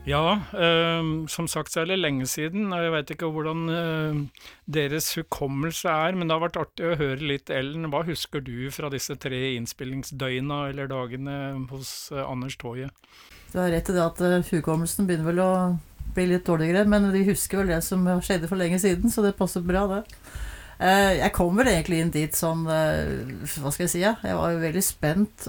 Ja, som sagt så er det lenge siden, og jeg vet ikke hvordan deres hukommelse er, men det har vært artig å høre litt, Ellen. Hva husker du fra disse 3 innspillingsdøgna eller dagene hos Anders Toje? Du har rett i det at hukommelsen begynner vel å bli litt dårligere, men de husker vel det som skjedde for lenge siden, så det passer bra det. Jeg kom vel egentlig inn dit sånn, hva skal jeg si, ja? Jeg var jo veldig spent,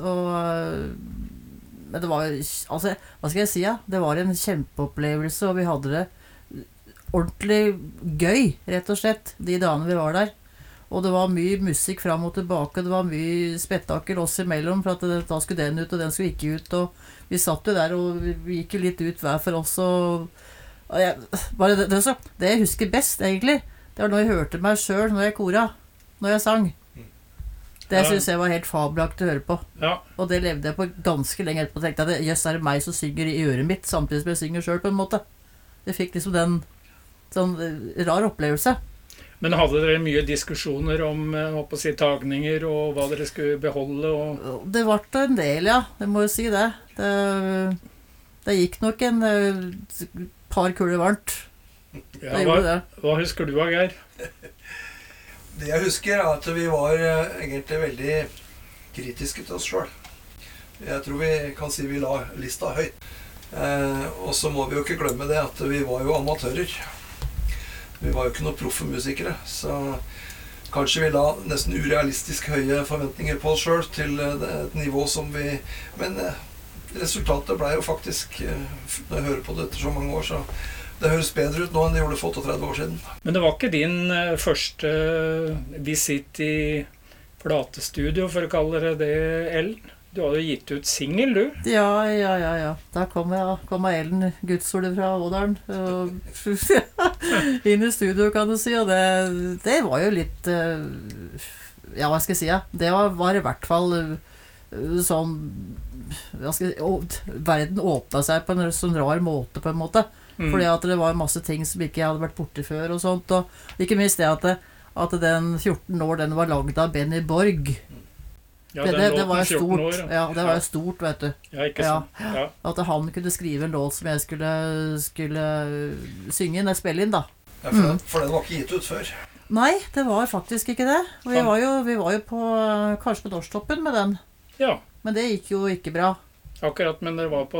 men det var, altså, hva skal jeg si, ja? Det var en kjempeopplevelse, og vi hadde det ordentlig gøy, rett og slett, de dagene vi var der. Og det var mye musikk fram og tilbake, det var mye spettakel oss imellom, for at da skulle den ut, og den skulle ikke ut, og vi satt jo der, og vi gikk jo litt ut hver for oss, og bare det jeg husker best, egentlig, det var når jeg hørte meg selv, når jeg kora, når jeg sang. Det synes jeg var helt fabelaktig å høre på. Ja. Og det levde jeg på ganske lenge etterpå. Jeg tenkte at jøss, er det meg som synger i øret mitt, samtidig som jeg synger selv på en måte. Det fikk liksom den sånn rar opplevelse. Men hadde dere mye diskusjoner om tagninger og hva dere skulle beholde? Og det var en del, ja. Jeg må jo si det. Det gikk nok en par kuler varmt. Ja, hva husker du, Geir? Det jeg husker er at vi var egentlig veldig kritiske til oss selv. Jeg tror vi kan si vi la lista høyt. Og så må vi jo ikke glemme det at vi var jo amatører. Vi var jo ikke noen proffe musikere, så kanskje vi la nesten urealistisk høye forventninger på oss selv til et nivå som vi... Men resultatet ble jo faktisk, når jeg hører på det etter så mange år, så det høres bedre ut nå enn det gjorde for 38 år siden. Men det var ikke din første visitt i platestudio, for å kalle det, Ellen? Du hadde jo gitt ut single, du? Ja. Da kom Ellen Gudsordet fra Ådalen inn i studio, kan du si, og det var jo litt, ja, hva skal jeg si, ja? Det var i hvert fall sånn, hva skal jeg si, verden åpnet seg på en sånn rar måte, på en måte. Fordi at det var masse ting som ikke jeg hadde vært borte før og sånt, og ikke minst det at den 14 år, den var laget av Benny Borg. Ja, det var jo stort. År, ja, det var jo stort, vet du. Ja, ikke sant. Ja. At han kunne skrive en låt som jeg skulle synge inn, spille inn da. Ja, for den var ikke gitt ut før. Nei, det var faktisk ikke det. Og vi var jo på, kanskje på Norsktoppen med den. Ja. Men det gikk jo ikke bra. Akkurat, men det var på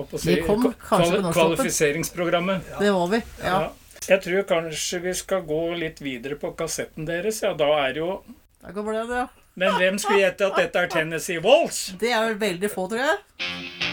kvalifiseringsprogrammet. Det var vi, ja. Jeg tror kanskje vi skal gå litt videre på kassetten deres, ja, da er jo... Da kommer det, ja. Men hvem skulle gjette at dette er Tennessee Waltz? Det er vel veldig få, tror jeg.